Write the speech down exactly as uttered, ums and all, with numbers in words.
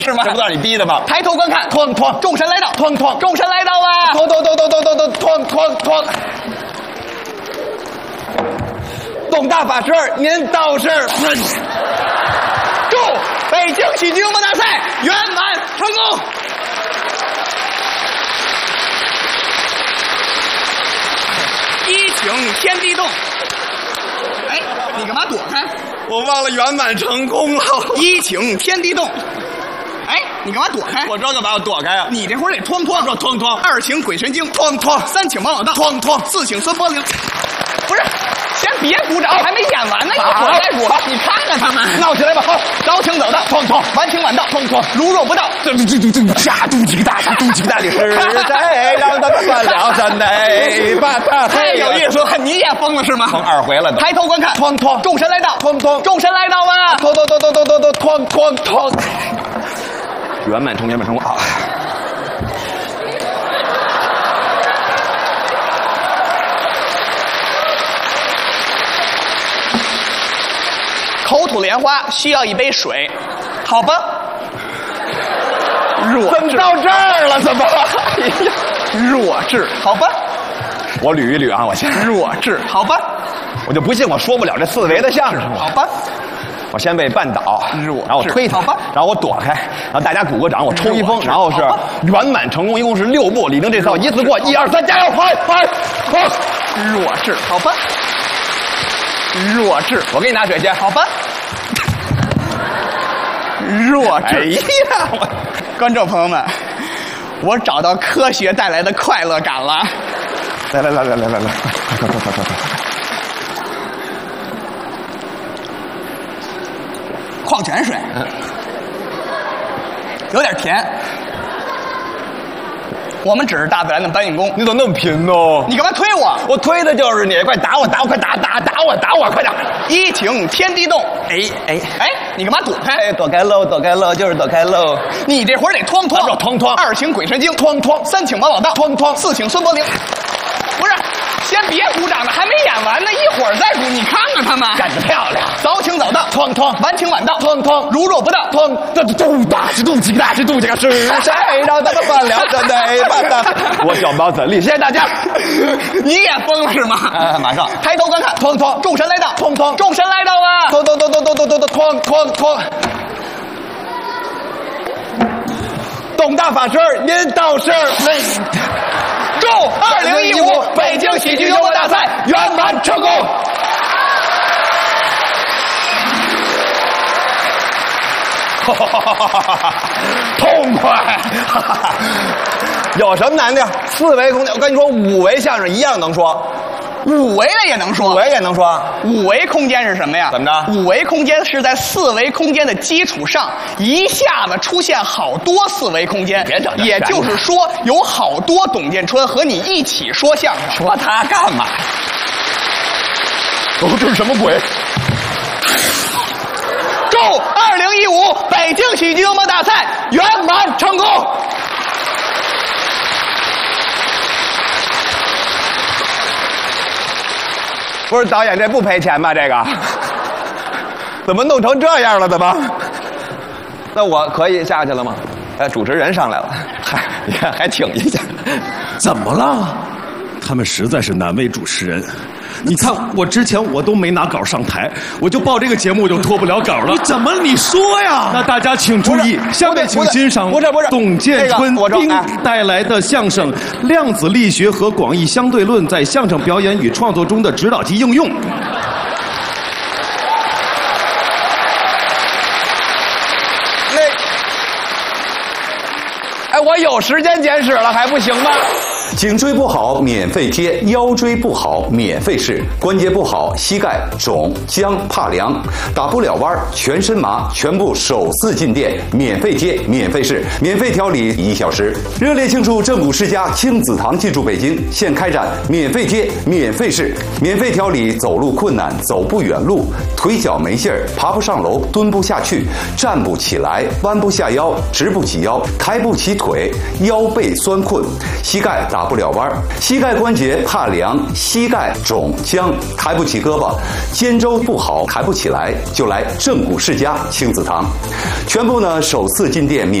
是吗？ 这不都是你逼的吗？ 抬头观看， 哐哐， 众神来到， 哐哐， 众神来到啊！ 哐哐哐哐哐哐哐哐。董大法师，您倒是。 祝北京喜剧幽默大赛圆满成功！一请天地动。哎，你干嘛躲开？ 我忘了圆满成功了。 一请天地动。哎，你干嘛躲开？ 我知道干嘛要躲开啊！ 你这会儿得哐哐说哐哐， 二请鬼神经， 哐哐， 三请王老大， 哐哐， 四请孙柏林。不是，先别鼓掌，还没演完呢，一会儿再鼓。你看看他们闹起来吧！好， 早请早到， 哐哐， 晚请晚到， 哐哐， 如若不到， 这这这这下肚几个大，肚几个大的是谁让他们犯了真的？把他太有意思了，你也疯了是吗？ 成二回了都。 抬头观看， 哐哐， 众神来到， 哐哐， 众神来到啊！ 哐哐哐哐哐哐哐哐，圆满成圆满成功啊！ 口吐莲花需要一杯水，好吧？弱怎么到这儿了？怎么？哎呀， 弱智，好吧？ 我捋一捋啊，我先弱智，好吧？ 我就不信我说不了这四维的相声， 好吧？ 我先被绊倒， 弱， 然后我推他， 好吧？ 然后我躲开，然后大家鼓个掌，我抽一风，然后是圆满成功，一共是六步。李宁这套一次过，一二三，加油！快快快！ 弱智，好吧？弱智， 我给你拿水去， 好吧？弱智！ 哎呀，我观众朋友们，我找到科学带来的快乐感了。 来来来来来来来，快快快快快快！ 矿泉水，有点甜。我们只是大自然的搬运工。 你怎么那么贫呢？ 你干嘛推我？ 我推的就是你，快打我，打我，快打打打我，打我，快点！ 一请天地动。 哎哎哎，你干嘛躲开？ 哎，躲开喽，躲开喽，就是躲开喽。 你这会儿得哐哐， 哐哐。 二请鬼神经， 哐哐。 三请王老大， 哐哐。 四请孙柏林。不是，先别鼓掌了，还没演完呢，一会儿再鼓。你看看他们干得漂亮。 早请早到， 哐哐； 晚请晚到， 哐哐； 如若不到， 哐。这肚大是肚几个大是肚几个是谁让他们犯了这内把他？我小毛怎立？谢谢大家。 你也疯了是吗？ 啊，马上抬头观看， 哐哐， 众神来到， 哐哐， 众神来到啊！ 哐哐哐哐哐哐哐哐哐。董大法师，您倒是祝二零一五北京喜剧幽默大赛圆满成功！ 痛快！有什么难的？四维空间，我跟你说，五维相声一样能说， 五维的也能说， 五维也能说。 五维空间是什么呀？ 怎么着？ 五维空间是在四维空间的基础上，一下子出现好多四维空间。 别整这也就是说，有好多董建春和你一起说相声。 说他干嘛？哦，这是什么鬼？ 祝二零一五北京喜剧幽默大赛圆满成功！ 不是导演，这不赔钱吧？这个怎么弄成这样了？怎么？那我可以下去了吗？哎，主持人上来了，嗨，你看还请一下。 怎么了？他们实在是难为主持人。你看，我之前我都没拿稿上台，我就报这个节目我就脱不了稿了。 你怎么你说呀？ 那大家请注意，下面请欣赏不是不是董建春丁带来的相声《量子力学和广义相对论在相声表演与创作中的指导及应用》。 那，哎，我有时间简史了，还不行吗？ 颈椎不好免费贴，腰椎不好免费试，关节不好膝盖肿僵怕凉，打不了弯全身麻，全部首次进店，免费贴免费试，免费调理一小时。热烈庆祝正骨世家亲子堂进驻北京，现开展免费贴免费试，免费调理走路困难、走不远路、腿脚没劲儿、爬不上楼、蹲不下去、站不起来、弯不下腰、直不起腰、抬不起腿、腰背酸困、膝盖打打不了弯儿，膝盖关节怕凉，膝盖肿僵，抬不起胳膊，肩周不好，抬不起来，就来正骨世家亲子汤，全部呢首次进店免。